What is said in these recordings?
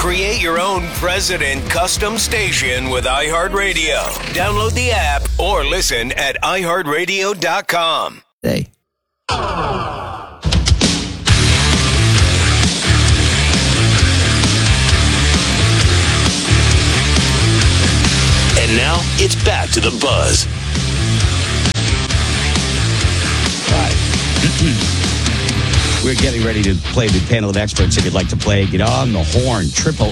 Create your own president custom station with iHeartRadio. Download the app or listen at iHeartRadio.com. Hey. And now it's back to the buzz. We're getting ready to play the panel of experts. If you'd like to play, get on the horn.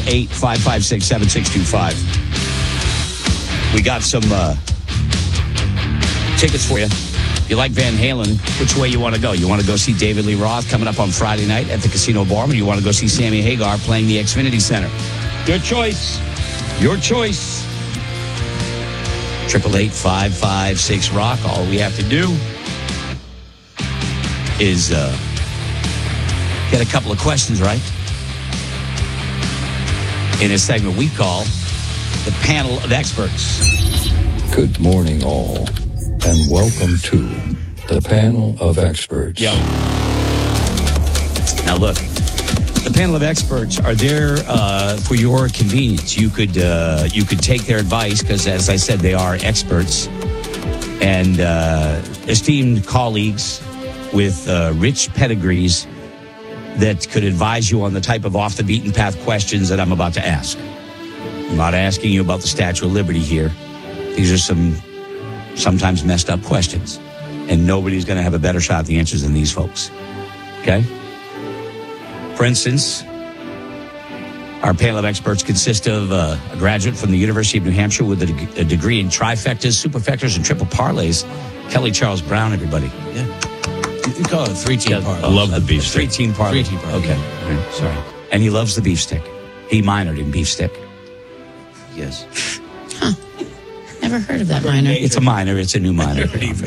888-556-7625. We got some tickets for you. If you like Van Halen, which way you want to go? You want to go see David Lee Roth coming up on Friday night at the Casino Ballroom, or you want to go see Sammy Hagar playing the Xfinity Center? Your choice. Your choice. 888-556-ROCK. All we have to do is get a couple of questions right in a segment we call the Panel of Experts. Good morning, all, and welcome to the Panel of Experts. Yo. Now look, the Panel of Experts are there for your convenience. You could take their advice because, as I said, they are experts and esteemed colleagues with rich pedigrees that could advise you on the type of off-the-beaten-path questions that I'm about to ask. I'm not asking you about the Statue of Liberty here. These are some sometimes messed up questions, and nobody's going to have a better shot at the answers than these folks. Okay? For instance, our panel of experts consist of a graduate from the University of New Hampshire with a degree in trifectas, superfectas, and triple parlays. Kelly Charles Brown, everybody. Yeah. You call it a three-team parlay. I love the beef stick. Three-team parlay. Three-team parlay. Okay. Right. Sorry. And he loves the beef stick. He minored in beef stick. Yes. Never heard of that minor. It's a minor. It's a new minor.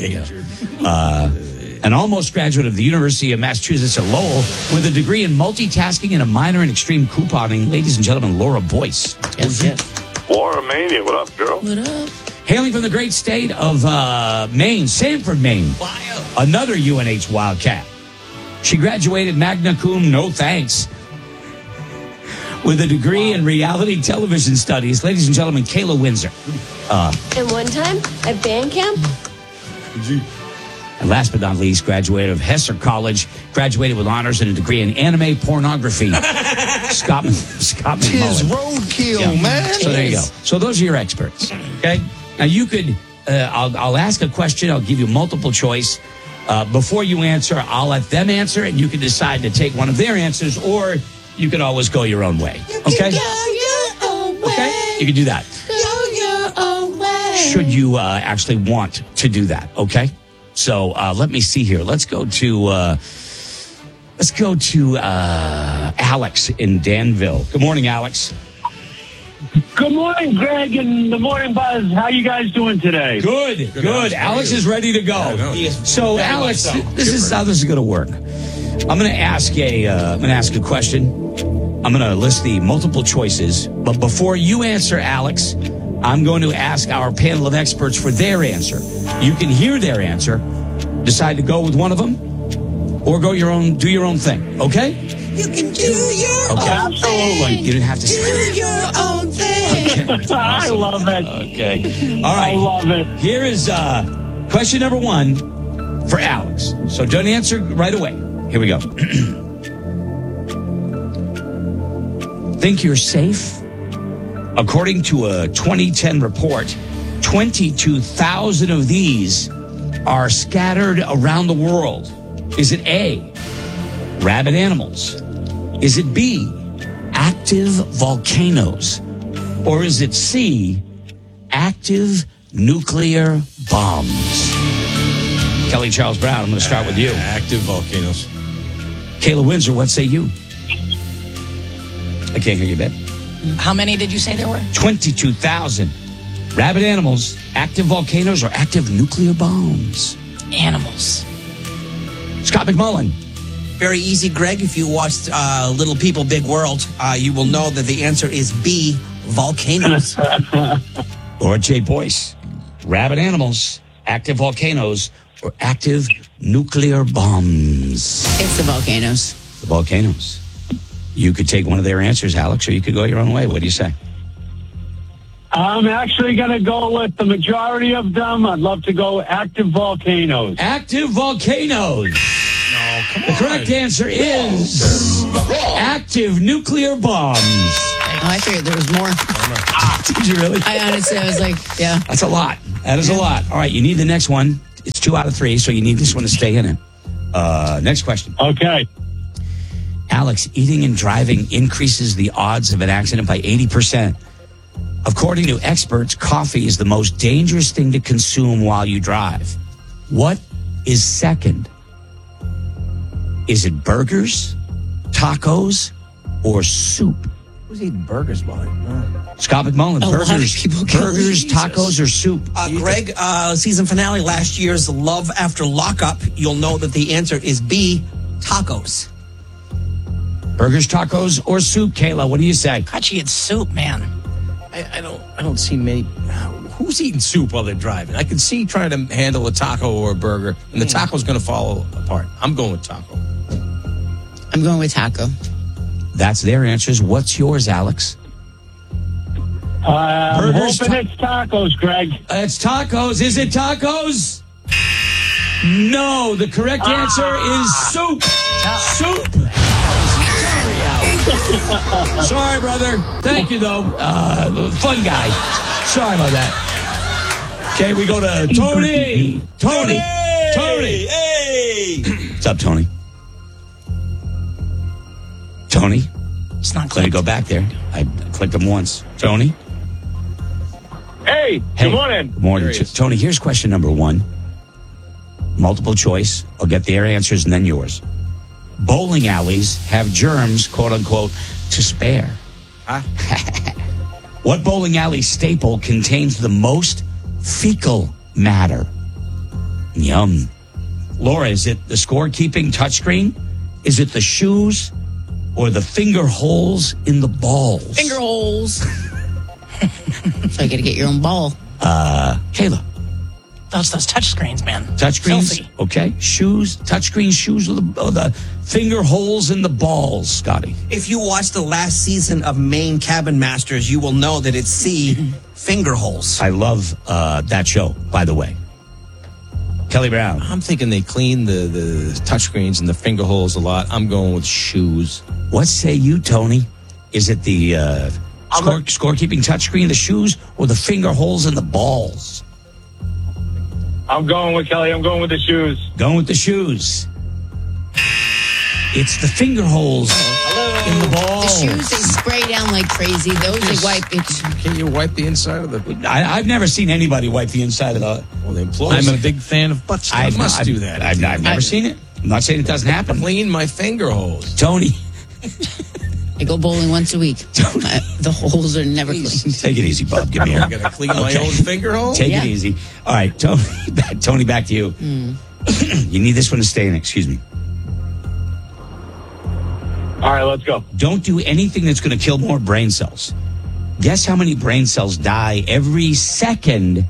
An almost graduate of the University of Massachusetts at Lowell with a degree in multitasking and a minor in extreme couponing. Ladies and gentlemen, Laura Boyce. Yes, yes. Laura Mania, what up, girl? What up? Hailing from the great state of Maine, Sanford, Maine. Another UNH Wildcat. She graduated magna cum, no thanks, with a degree in reality television studies. Ladies and gentlemen, Kayla Windsor. And one time at band camp, And last but not least, graduated of Hesser College, graduated with honors and a degree in anime pornography. Scott McMullen. Tis roadkill, man. So there you go. So those are your experts. Okay. Now you could. I'll ask a question. I'll give you multiple choice. Before you answer, I'll let them answer, and you can decide to take one of their answers, or you can always go your own way. Okay. Go your own way. Okay. You can do that. Go your own way. Should you actually want to do that? Okay. So let me see here. Let's go to Alex in Danville. Good morning, Alex. Good morning, Greg, and the morning buzz. How you guys doing today? Good. Alex is ready to go. So, Alex, this is how this is going to work. I'm going to ask a question. I'm going to list the multiple choices, but before you answer, Alex, I'm going to ask our panel of experts for their answer. You can hear their answer, decide to go with one of them, or do your own thing. Okay? You can do your own thing. You didn't have to say Do your own thing. I love it. Okay. All right. I love it. Here is question number one for Alex. So don't answer right away. Here we go. Think you're safe? According to a 2010 report, 22,000 of these are scattered around the world. Is it A, rabid animals? Is it B, active volcanoes? Or is it C, active nuclear bombs? Kelly Charles Brown, I'm going to start with you. Active volcanoes. Kayla Windsor, what say you? I can't hear you, Ben. How many did you say there were? 22,000. Rabid animals, active volcanoes, or active nuclear bombs? Animals. Scott McMullen. Very easy, Greg. If you watched Little People, Big World, you will know that the answer is B, volcanoes. Laura J. Boyce. Rabid animals, active volcanoes, or active nuclear bombs? It's the volcanoes. The volcanoes. You could take one of their answers, Alex, or you could go your own way. What do you say? I'm actually going to go with the majority of them. I'd love to go active volcanoes. Active volcanoes. No, come on. The correct answer is active nuclear bombs. I figured there was more. Did you really? I honestly, I was like, yeah. That's a lot. That is a lot. All right, you need the next one. It's 2 out of 3, so you need this one to stay in it. Next question. Okay. Alex, eating and driving increases the odds of an accident by 80%. According to experts, coffee is the most dangerous thing to consume while you drive. What is second? Is it burgers, tacos, or soup? Who's eating burgers, Molly? Scott McMullen, A lot of burgers, people kill burgers, Jesus. tacos, or soup? Greg, season finale last year's Love After Lockup. You'll know that the answer is B, tacos. Burgers, tacos, or soup? Kayla, what do you say? Hachi, it's soup, man. I don't see many. Who's eating soup while they're driving? I can see trying to handle a taco or a burger, and the taco's going to fall apart. I'm going with taco. I'm going with taco. That's their answers. What's yours, Alex? I'm Burgers, hoping it's tacos, Greg. It's tacos. Is it tacos? No, the correct answer is soup. Soup. Sorry, brother. Thank you, though. Fun guy. Sorry about that. Okay, we go to Tony. Tony. Hey. What's up, Tony? Tony? It's not Let me clicked. go back there. I clicked him once. Tony? Hey, Hey, good morning. Good morning. There he is. Tony, here's question number 1. Multiple choice. I'll get their answers and then yours. Bowling alleys have germs, quote unquote, to spare. Huh? What bowling alley staple contains the most fecal matter? Yum. Laura, is it the scorekeeping touchscreen? Is it the shoes or the finger holes in the balls? Finger holes. So I got to get your own ball. Kayla. Those touch screens, man. Touchscreens, Filthy. okay. Shoes, touchscreen shoes, or the finger holes in the balls, Scotty. If you watch the last season of Maine Cabin Masters, you will know that it's C, finger holes. I love that show, by the way. Kelly Brown. I'm thinking they clean the touchscreens and the finger holes a lot. I'm going with shoes. What say you, Tony? Is it the scorekeeping touchscreen, the shoes, or the finger holes in the balls? I'm going with Kelly. I'm going with the shoes. Going with the shoes. It's the finger holes in the The balls. shoes, they spray down like crazy. Those, they wipe it. Can't you wipe the inside of the... I've never seen anybody wipe the inside of the... Well, the employees... I'm a big fan of butt stuff. I must do that. I've never seen it. I'm not saying it doesn't happen. Clean my finger holes. Tony, I go bowling once a week. The holes are never cleaned. take it easy, Bob. Give me here. I got to clean my own finger hole? Take Yeah. it easy. All right, Tony, back to you. You need this one to stay in. Excuse me. All right, let's go. Don't do anything that's going to kill more brain cells. Guess how many brain cells die every second,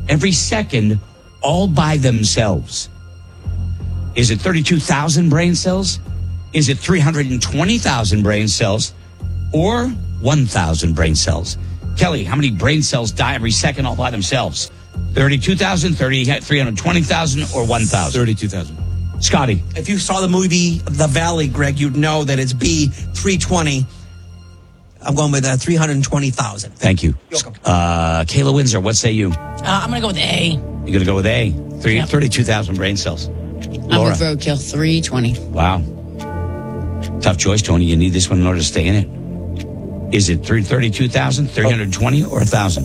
all by themselves? Is it 32,000 brain cells? Is it 320,000 brain cells? Or 1,000 brain cells? Kelly, how many brain cells die every second all by themselves? 32,000, 320,000, or 1,000? 32,000. Scotty. If you saw the movie The Valley, Greg, you'd know that it's B, 320. I'm going with 320,000. Thank you. Kayla Windsor, what say you? I'm going to go with A. You're going to go with A. 32,000 brain cells. I'm Laura. with roadkill, 320. Wow. Tough choice, Tony. You need this one in order to stay in it. Is it 32,000, 320, or 1,000?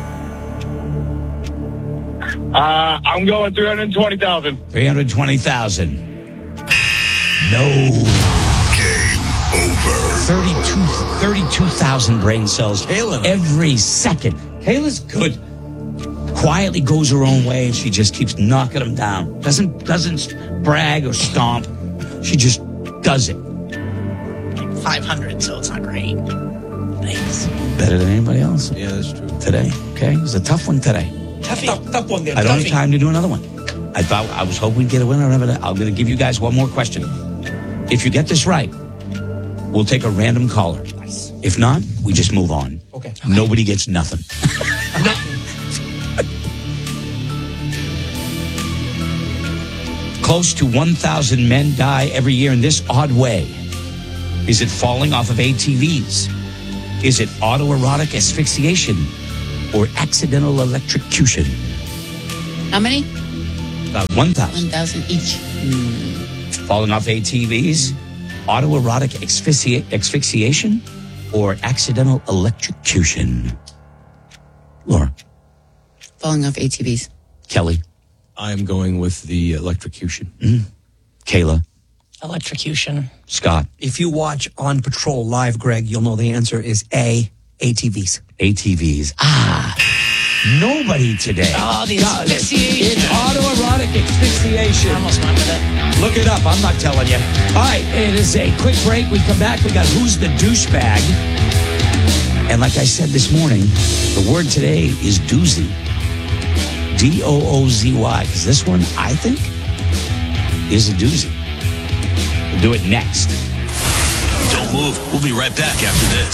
I'm going 320,000. 320,000. No. Game over. 32,000 brain cells Kayla. every second. Kayla's good. Quietly goes her own way, and she just keeps knocking them down. Doesn't brag or stomp. She just does it. 500, so it's not great. Thanks. Better than anybody else Yeah, that's true. today. Okay, it was a tough one today. Tough one there. I don't have time to do another one. I was hoping we'd get a winner. I'm going to give you guys one more question. If you get this right, We'll take a random caller. If not, we just move on. Okay. Nobody gets nothing. Close to 1,000 men die every year in this odd way. Is it falling off of ATVs? Is it autoerotic asphyxiation or accidental electrocution? How many? About 1,000. 1,000 each. Falling off ATVs, autoerotic asphyxiation, or accidental electrocution? Laura. Falling off ATVs. Kelly. I'm going with the electrocution. Kayla. Electrocution. Scott. If you watch On Patrol Live, Greg, you'll know the answer is A, ATVs. ATVs. Nobody today. Oh, the asphyxiation. It's autoerotic asphyxiation. Almost went with it. Look it up. I'm not telling you. All right, it is a quick break. We come back. We got Who's the Douchebag? And like I said this morning, the word today is doozy. D-O-O-Z-Y. Because this one, I think, is a doozy. We'll do it next. Don't move. We'll be right back after this.